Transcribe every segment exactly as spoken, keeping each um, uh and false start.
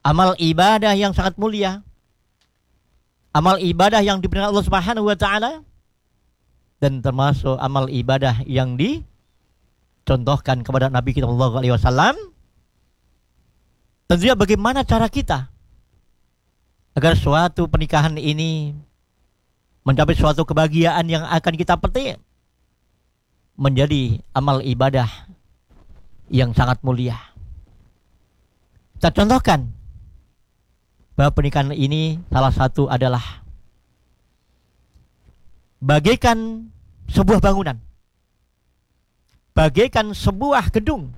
amal ibadah yang sangat mulia, amal ibadah yang diberikan Allah Subhanahu wa taala, dan termasuk amal ibadah yang dicontohkan kepada Nabi kita sallallahu alaihi wasallam. Tentunya bagaimana cara kita agar suatu pernikahan ini mencapai suatu kebahagiaan yang akan kita petik menjadi amal ibadah yang sangat mulia. Kita contohkan bahwa pernikahan ini salah satu adalah bagaikan sebuah bangunan, bagaikan sebuah gedung.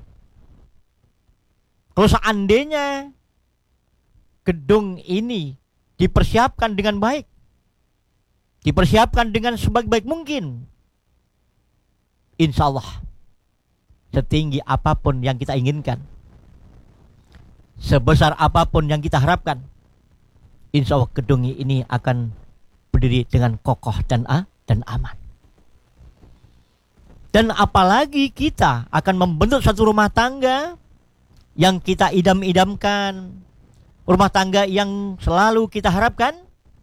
Kalau seandainya gedung ini dipersiapkan dengan baik, dipersiapkan dengan sebaik-baik mungkin, insya Allah setinggi apapun yang kita inginkan, sebesar apapun yang kita harapkan, insya Allah gedung ini akan berdiri dengan kokoh dan a dan aman. Dan apalagi kita akan membentuk satu rumah tangga yang kita idam-idamkan, rumah tangga yang selalu kita harapkan,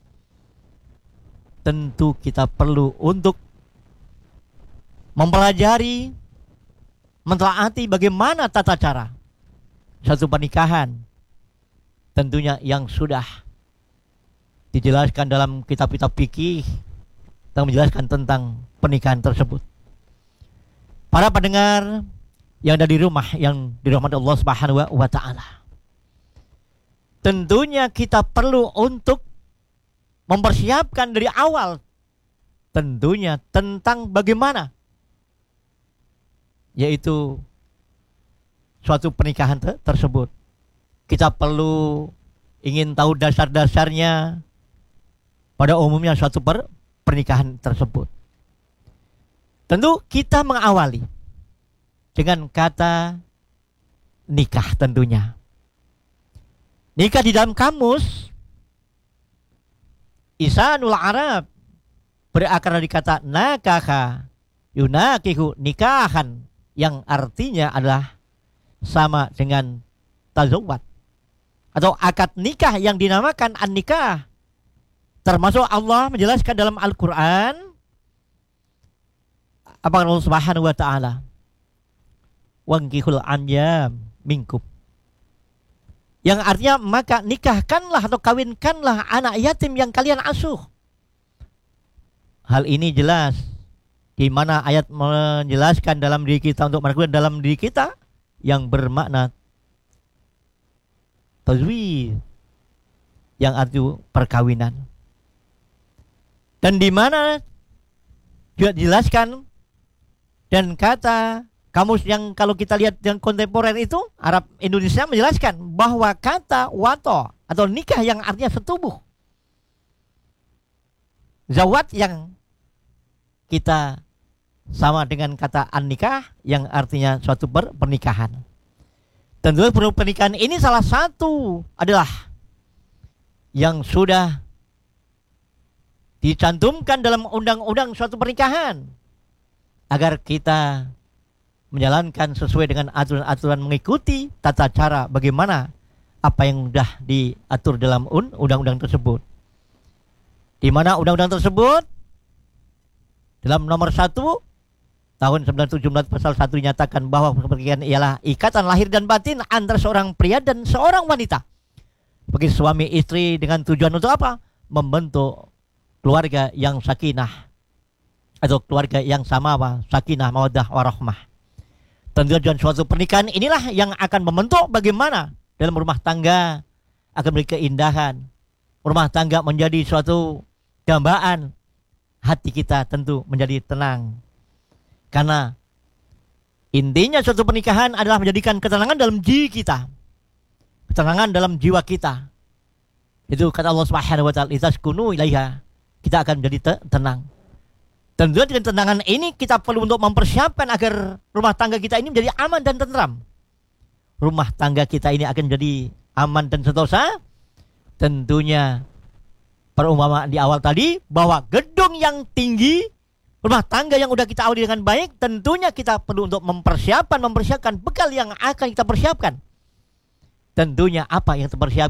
tentu kita perlu untuk mempelajari, mentelaati bagaimana tata cara satu pernikahan, tentunya yang sudah dijelaskan dalam kitab-kitab fikih yang menjelaskan tentang pernikahan tersebut. Para pendengar yang ada di rumah yang dirahmati Allah Subhanahu wa taala, tentunya kita perlu untuk mempersiapkan dari awal tentunya tentang bagaimana yaitu suatu pernikahan te- tersebut. Kita perlu ingin tahu dasar-dasarnya pada umumnya suatu per- pernikahan tersebut. Tentu kita mengawali dengan kata nikah tentunya. Nikah di dalam kamus Lisanul Arab berakar dari kata nakaha yunakihu nikahan, yang artinya adalah sama dengan tazawwad atau akad nikah yang dinamakan an-nikah. Termasuk Allah menjelaskan dalam Al-Quran apa Allah Subhanahu wa taala, wankihul anyam minkum, yang artinya maka nikahkanlah atau kawinkanlah anak yatim yang kalian asuh. Hal ini jelas di mana ayat menjelaskan dalam diri kita untuk melakukan dalam diri kita yang bermakna tazwij, yang arti perkawinan. Dan di mana juga dijelaskan dan kata kamus yang kalau kita lihat yang kontemporer itu Arab Indonesia menjelaskan bahwa kata wato atau nikah yang artinya setubuh, zawat yang kita sama dengan kata an-nikah yang artinya suatu per- pernikahan. Tentu pernikahan ini salah satu adalah yang sudah dicantumkan dalam undang-undang suatu pernikahan agar kita menjalankan sesuai dengan aturan-aturan, mengikuti tata cara bagaimana apa yang sudah diatur dalam undang-undang tersebut. Di mana undang-undang tersebut dalam nomor satu tahun seribu sembilan ratus tujuh belas pasal satu dinyatakan bahwa pernikahan ialah ikatan lahir dan batin antara seorang pria dan seorang wanita bagi suami istri dengan tujuan untuk apa? Membentuk keluarga yang sakinah atau keluarga yang samawa, sakinah, mawaddah, warahmah. Tentu tujuan suatu pernikahan inilah yang akan membentuk bagaimana dalam rumah tangga akan memiliki keindahan. Rumah tangga menjadi suatu dambaan, hati kita tentu menjadi tenang. Karena intinya suatu pernikahan adalah menjadikan ketenangan dalam diri kita, ketenangan dalam jiwa kita. Itu kata Allah Subhanahu wa taala, "Litaskunu ilaiha." Kita akan menjadi te- tenang. Tentunya dengan ketenangan ini kita perlu untuk mempersiapkan agar rumah tangga kita ini menjadi aman dan tentram. Rumah tangga kita ini akan menjadi aman dan sentosa. Tentunya perumpamaan di awal tadi bahwa gedung yang tinggi, rumah tangga yang sudah kita awali dengan baik, tentunya kita perlu untuk mempersiapkan mempersiapkan bekal yang akan kita persiapkan. Tentunya apa yang terpersiapkan